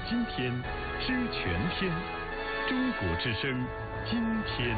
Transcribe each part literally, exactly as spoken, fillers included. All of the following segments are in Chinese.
今天，知全天。中国之声，今天。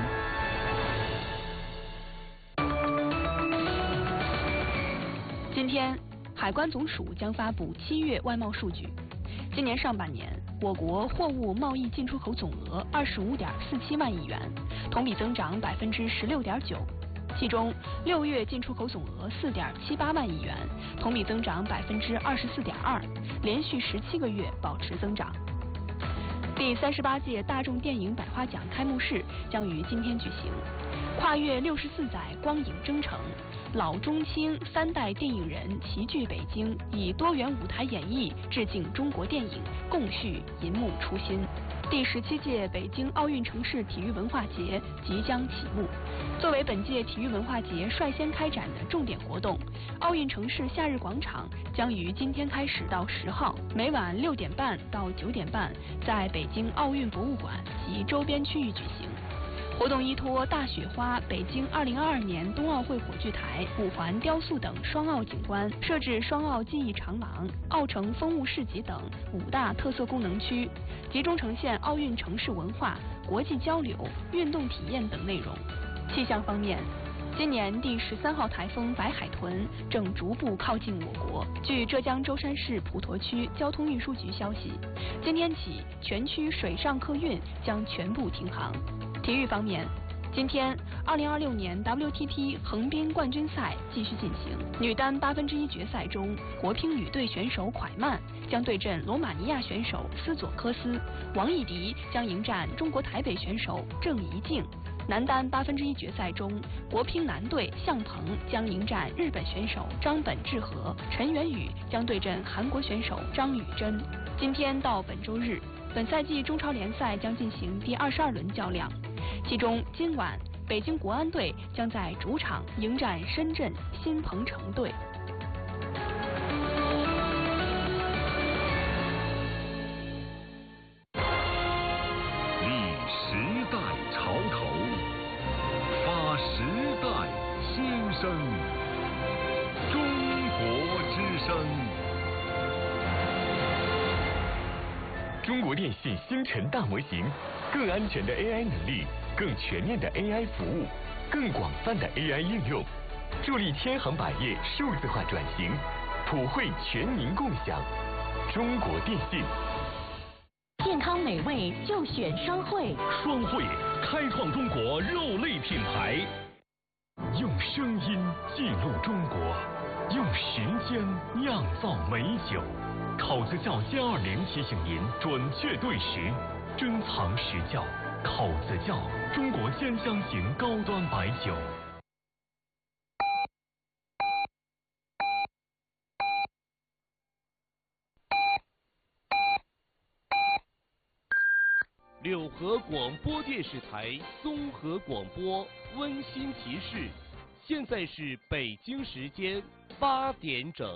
今天，海关总署将发布七月外贸数据。今年上半年，我国货物贸易进出口总额二十五点四七万亿元，同比增长百分之十六点九。其中，六月进出口总额四点七八万亿元，同比增长百分之二十四点二，连续十七个月保持增长。第三十八届大众电影百花奖开幕式将于今天举行。跨越六十四载光影征程，老中青三代电影人齐聚北京，以多元舞台演绎致敬中国电影，共续银幕初心。第十七届北京奥运城市体育文化节即将启幕。作为本届体育文化节率先开展的重点活动，奥运城市夏日广场将于今天开始到十号，每晚六点半到九点半，在北京奥运博物馆及周边区域举行。活动依托大雪花、北京二零二二年冬奥会火炬台、五环雕塑等双奥景观，设置双奥记忆长廊、奥城风物市集等五大特色功能区，集中呈现奥运城市文化、国际交流、运动体验等内容。气象方面，今年第十三号台风白海豚正逐步靠近我国。据浙江舟山市普陀区交通运输局消息，今天起全区水上客运将全部停航。体育方面，今天二零二六年 W T T 横滨冠军赛继续进行。女单八分之一决赛中，国乒女队选手蒯曼将对阵罗马尼亚选手斯佐科斯，王艺迪将迎战中国台北选手郑怡静。男单八分之一决赛中，国乒男队向鹏将迎战日本选手张本智和，陈元宇将对阵韩国选手张宇珍。今天到本周日，本赛季中超联赛将进行第二十二轮较量，其中今晚北京国安队将在主场迎战深圳新鹏城队。 立时代潮头，发时代新声。中国之声。中国电信星辰大模型，更安全的 A I 能力，更全面的 A I 服务，更广泛的 A I 应用，助力千行百业数字化转型，普惠全民共享。中国电信。 健康美味就选双汇， 双汇开创中国肉类品牌，用声音记录中国，用时间酿造美酒。考子窖歼二零提醒您准确对时，珍藏实窖。考子窖，中国鲜香型高端白酒。 柳河广播电视台综合广播温馨提示：现在是北京时间八点整。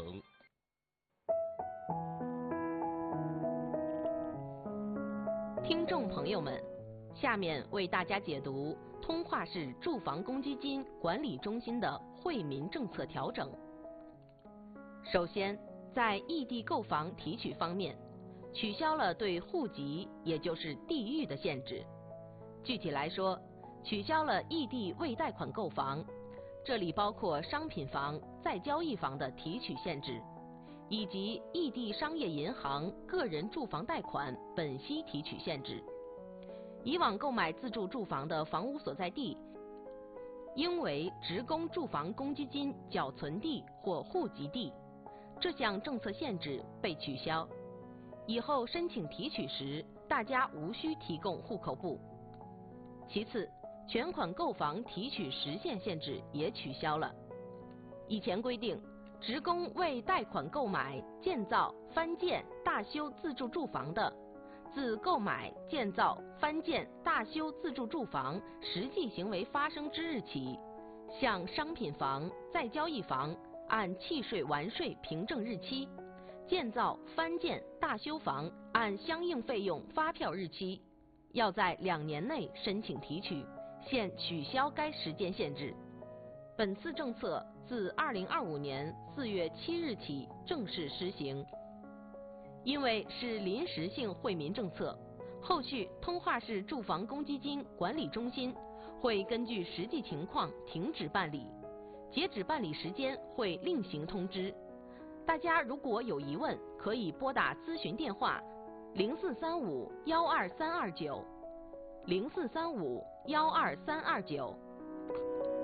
听众朋友们，下面为大家解读通化市住房公积金管理中心的惠民政策调整。首先，在异地购房提取方面，取消了对户籍，也就是地域的限制。具体来说，取消了异地未贷款购房，这里包括商品房、再交易房的提取限制，以及异地商业银行个人住房贷款本息提取限制。以往购买自住住房的房屋所在地应为职工住房公积金缴存地或户籍地，这项政策限制被取消。以后申请提取时，大家无需提供户口簿。其次，全款购房提取时限限制也取消了。以前规定，职工为贷款购买、建造、翻建、大修自住住房的，自购买、建造、翻建、大修自住住房实际行为发生之日起，向商品房、再交易房按契税完税凭证日期，建造、翻建、大修房按相应费用发票日期，要在两年内申请提取，现取消该时间限制。本次政策自二零二五年四月七日起正式施行。 因为是临时性惠民政策，后续通化市住房公积金管理中心会根据实际情况停止办理，截止办理时间会另行通知。大家如果有疑问，可以拨打咨询电话零四三五幺二三二九，零四三五幺二三二九。